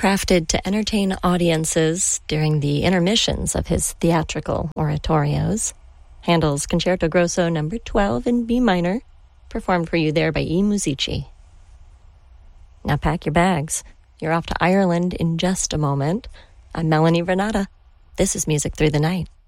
crafted to entertain audiences during the intermissions of his theatrical oratorios. Handel's Concerto Grosso No. 12 in B minor, performed for you there by I Musici. Now pack your bags. You're off to Ireland in just a moment. I'm Melanie Vernata. This is Music Through the Night.